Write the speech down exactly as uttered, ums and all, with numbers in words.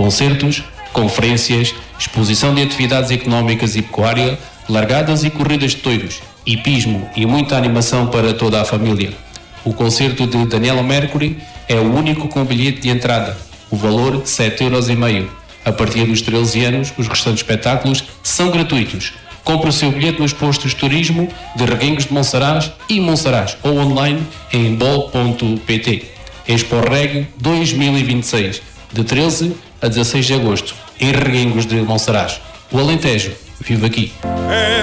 Concertos, conferências, exposição de atividades económicas e pecuária, largadas e corridas de touros, hipismo e muita animação para toda a família. O concerto de Daniela Mercury é o único com bilhete de entrada. O valor sete euros e meio. A partir dos treze anos, os restantes espetáculos são gratuitos. Compre o seu bilhete nos postos de turismo de Reguengos de Monsaraz e Monsaraz ou online em bol ponto pt. Expo Reg dois mil e vinte e seis, de treze a dezasseis de agosto, em Reguengos de Monsaraz. O Alentejo vive aqui.